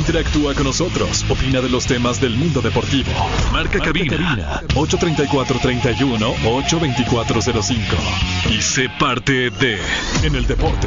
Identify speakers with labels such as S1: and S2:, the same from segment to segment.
S1: Interactúa con nosotros, opina de los temas del mundo deportivo. Marca cabina 834-31 82405 y sé parte de En el Deporte.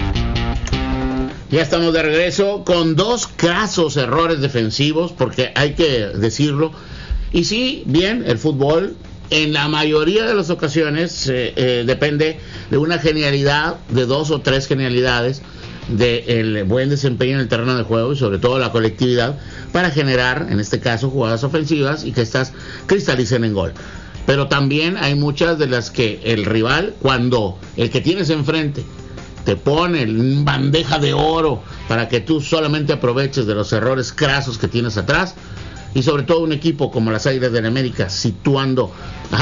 S2: Ya estamos de regreso con dos crasos errores defensivos, porque hay que decirlo. Y sí, bien, el fútbol en la mayoría de las ocasiones depende de una genialidad, de dos o tres genialidades, del buen desempeño en el terreno de juego y sobre todo la colectividad para generar, en este caso, jugadas ofensivas y que estas cristalicen en gol. Pero también hay muchas de las que el rival, cuando el que tienes enfrente te pone en bandeja de oro para que tú solamente aproveches de los errores crasos que tienes atrás, y sobre todo un equipo como las Águilas del América situando,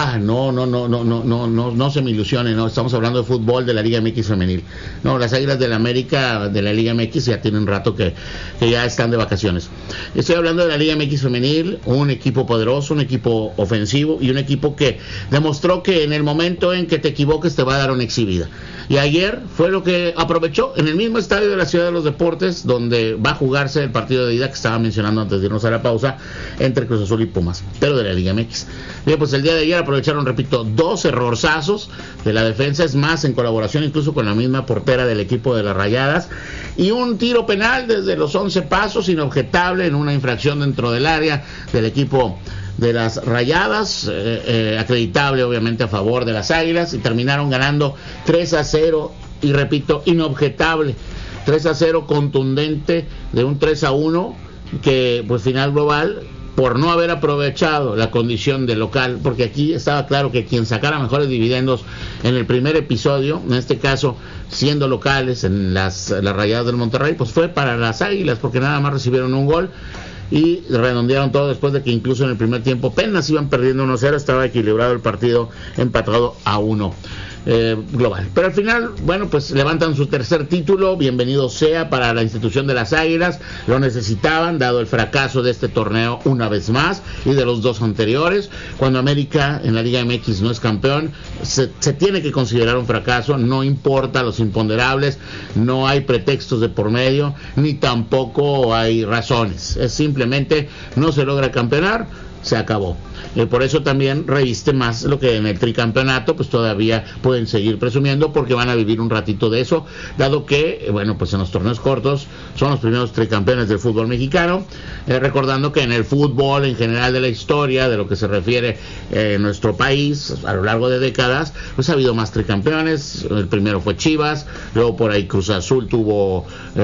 S2: no se me ilusione, no estamos hablando de fútbol de la Liga MX femenil, no, las Águilas del América de la Liga MX ya tienen un rato que ya están de vacaciones. Estoy hablando de la Liga MX femenil, un equipo poderoso, un equipo ofensivo y un equipo que demostró que en el momento en que te equivoques te va a dar una exhibida. Y ayer fue lo que aprovechó en el mismo estadio de la Ciudad de los Deportes, donde va a jugarse el partido de ida que estaba mencionando antes de irnos a la pausa, entre Cruz Azul y Pumas, pero de la Liga MX. Bien, pues el día de ayer aprovecharon, repito, dos errorzazos de la defensa, es más, en colaboración incluso con la misma portera del equipo de las Rayadas, y un tiro penal desde los 11 pasos, inobjetable, en una infracción dentro del área del equipo de las Rayadas, acreditable obviamente a favor de las Águilas, y terminaron ganando 3-0, y repito, inobjetable, 3-0 contundente, de un 3-1, que pues final global, por no haber aprovechado la condición de local, porque aquí estaba claro que quien sacara mejores dividendos en el primer episodio, en este caso siendo locales en las Rayadas del Monterrey, pues fue para las Águilas, porque nada más recibieron un gol y redondearon todo después de que incluso en el primer tiempo apenas iban perdiendo 1-0, estaba equilibrado el partido, empatado a 1 global. Pero al final, bueno, pues levantan su tercer título, bienvenido sea para la institución de las Águilas, lo necesitaban dado el fracaso de este torneo una vez más y de los dos anteriores. Cuando América en la Liga MX no es campeón, se tiene que considerar un fracaso, no importa los imponderables, no hay pretextos de por medio, ni tampoco hay razones, es simplemente no se logra campeonar, se acabó. Por eso también reviste más lo que en el tricampeonato pues todavía pueden seguir presumiendo, porque van a vivir un ratito de eso, dado que, bueno, pues en los torneos cortos son los primeros tricampeones del fútbol mexicano, recordando que en el fútbol en general de la historia, de lo que se refiere en nuestro país, a lo largo de décadas, pues ha habido más tricampeones. El primero fue Chivas, luego por ahí Cruz Azul tuvo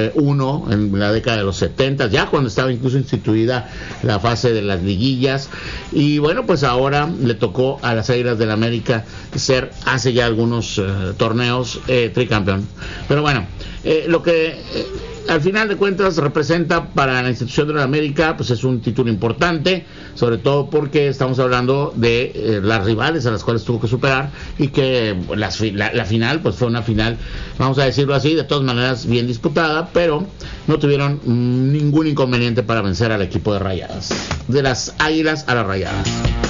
S2: uno en la década de los 70, ya cuando estaba incluso instituida la fase de las liguillas, y bueno, pues ahora le tocó a las Águilas del América ser, hace ya algunos torneos, tricampeón. Pero bueno, lo que al final de cuentas representa para la institución de la América, pues es un título importante, sobre todo porque estamos hablando de las rivales a las cuales tuvo que superar, y que la final pues fue una final, vamos a decirlo así, de todas maneras bien disputada, pero no tuvieron ningún inconveniente para vencer al equipo de Rayadas, de las Águilas a las Rayadas.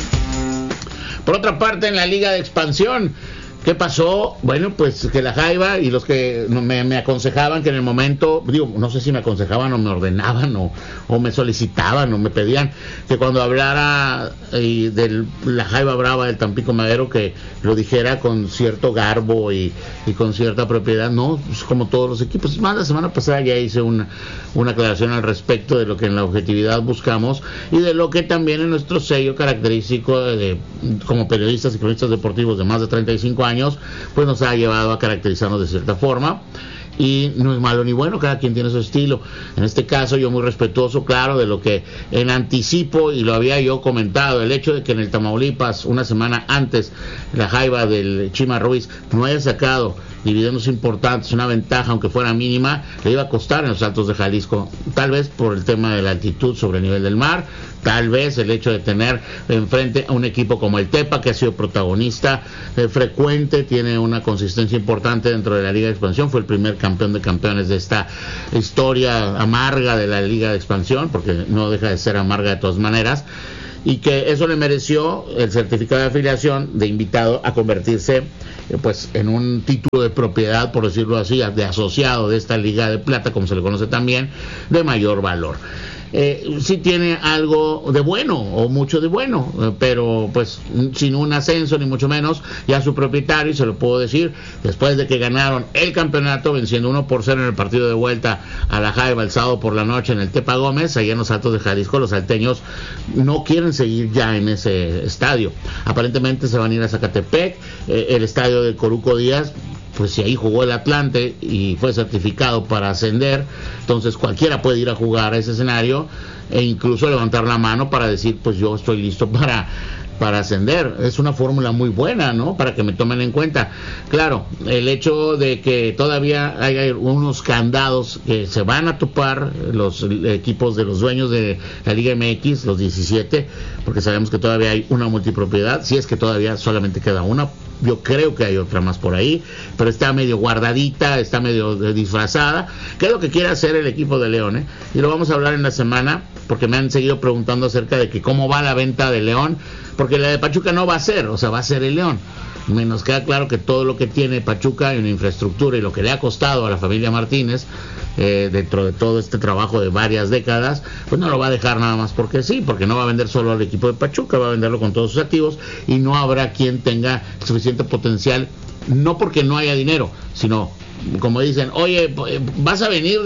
S2: Por otra parte, en la Liga de Expansión, ¿qué pasó? Bueno, pues que la Jaiba y los que me aconsejaban que en el momento, digo, no sé si me aconsejaban o me ordenaban o me solicitaban o me pedían que cuando hablara de la Jaiba Brava del Tampico Madero, que lo dijera con cierto garbo y con cierta propiedad, no, pues como todos los equipos. Más la semana pasada ya hice una aclaración al respecto de lo que en la objetividad buscamos y de lo que también en nuestro sello característico como periodistas y cronistas deportivos de más de 35 años, pues nos ha llevado a caracterizarnos de cierta forma, y no es malo ni bueno, cada quien tiene su estilo. En este caso yo muy respetuoso, claro, de lo que en anticipo, y lo había yo comentado, el hecho de que en el Tamaulipas una semana antes la Jaiba del Chima Ruiz no haya sacado dividendos importantes, una ventaja aunque fuera mínima, le iba a costar en los Altos de Jalisco, tal vez por el tema de la altitud sobre el nivel del mar, tal vez el hecho de tener enfrente a un equipo como el Tepa, que ha sido protagonista frecuente, tiene una consistencia importante dentro de la Liga de Expansión, fue el primer campeón de campeones de esta historia amarga de la Liga de Expansión, porque no deja de ser amarga de todas maneras. y que eso le mereció el certificado de afiliación de invitado a convertirse pues en un título de propiedad, por decirlo así, de asociado de esta Liga de Plata, como se le conoce también, de mayor valor. Sí tiene algo de bueno, o mucho de bueno, pero pues sin un ascenso ni mucho menos. Ya su propietario, y se lo puedo decir, después de que ganaron el campeonato venciendo 1-0 en el partido de vuelta a la Jaiba el sábado por la noche en el Tepa Gómez, allá en los Altos de Jalisco, los salteños no quieren seguir ya en ese estadio. Aparentemente se van a ir a Zacatepec, el estadio de Coruco Díaz, pues si ahí jugó el Atlante y fue certificado para ascender, entonces cualquiera puede ir a jugar a ese escenario e incluso levantar la mano para decir, pues yo estoy listo para ascender. Es una fórmula muy buena, ¿no? Para que me tomen en cuenta. Claro, el hecho de que todavía hay unos candados que se van a topar los equipos de los dueños de la Liga MX, los 17, porque sabemos que todavía hay una multipropiedad, si es que todavía solamente queda una. Yo creo que hay otra más por ahí, pero está medio guardadita, está medio disfrazada, que es lo que quiere hacer el equipo de León, ¿eh? Y lo vamos a hablar en la semana, porque me han seguido preguntando acerca de que cómo va la venta de León, porque la de Pachuca no va a ser, o sea, va a ser el León. Nos queda claro que todo lo que tiene Pachuca en infraestructura y lo que le ha costado a la familia Martínez, dentro de todo este trabajo de varias décadas, pues no lo va a dejar nada más porque sí, porque no va a vender solo al equipo de Pachuca, va a venderlo con todos sus activos y no habrá quien tenga suficiente potencial, no porque no haya dinero, sino como dicen, oye, vas a venir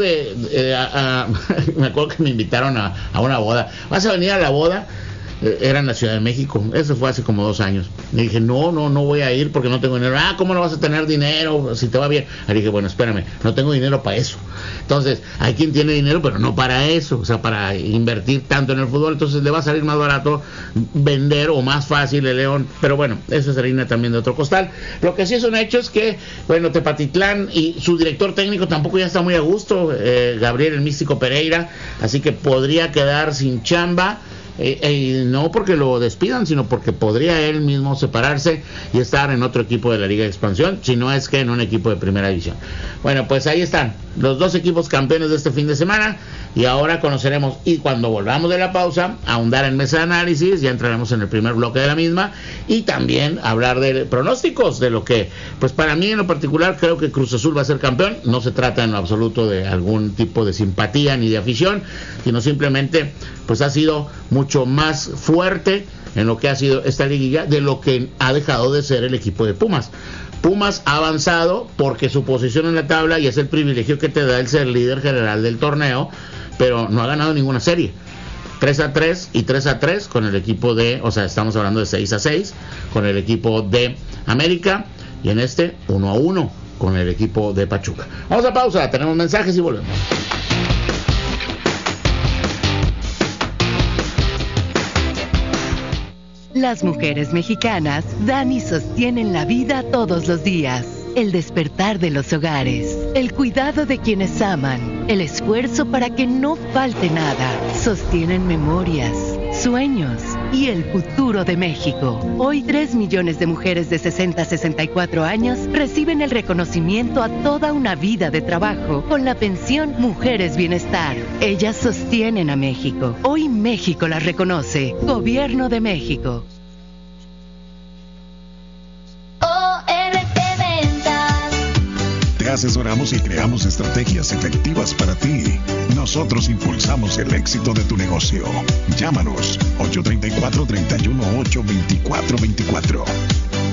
S2: me acuerdo que me invitaron a una boda, vas a venir a la boda. Era en la Ciudad de México, eso fue hace como 2 años. Le dije, no voy a ir porque no tengo dinero. ¿Cómo no vas a tener dinero si te va bien? Le dije, bueno, espérame, no tengo dinero para eso. Entonces, hay quien tiene dinero, pero no para eso, o sea, para invertir tanto en el fútbol. Entonces le va a salir más barato vender, o más fácil el León, pero bueno, eso es harina también de otro costal. Lo que sí es un hecho es que, bueno, Tepatitlán y su director técnico tampoco ya está muy a gusto, Gabriel el Místico Pereira, así que podría quedar sin chamba. No porque lo despidan, sino porque podría él mismo separarse y estar en otro equipo de la Liga de Expansión, si no es que en un equipo de primera división. Bueno, pues ahí están los 2 equipos campeones de este fin de semana, y ahora conoceremos, y cuando volvamos de la pausa, ahondar en mesa de análisis, ya entraremos en el primer bloque de la misma, y también hablar de pronósticos, de lo que, pues para mí en lo particular, creo que Cruz Azul va a ser campeón. No se trata en lo absoluto de algún tipo de simpatía ni de afición, sino simplemente, pues ha sido mucho más fuerte en lo que ha sido esta liguilla de lo que ha dejado de ser el equipo de Pumas. Pumas ha avanzado porque su posición en la tabla, y es el privilegio que te da el ser líder general del torneo, pero no ha ganado ninguna serie. 3-3 y 3-3 con el equipo de, o sea, estamos hablando de 6-6 con el equipo de América, y en este 1-1 con el equipo de Pachuca. Vamos a pausa, tenemos mensajes y volvemos.
S3: Las mujeres mexicanas dan y sostienen la vida todos los días. El despertar de los hogares, el cuidado de quienes aman, el esfuerzo para que no falte nada. Sostienen memorias, sueños y el futuro de México. Hoy 3 millones de mujeres de 60 a 64 años reciben el reconocimiento a toda una vida de trabajo con la pensión Mujeres Bienestar. Ellas sostienen a México. Hoy México las reconoce. Gobierno de México.
S4: Te asesoramos y creamos estrategias efectivas para ti. Nosotros impulsamos el éxito de tu negocio. Llámanos 834-31-824-24.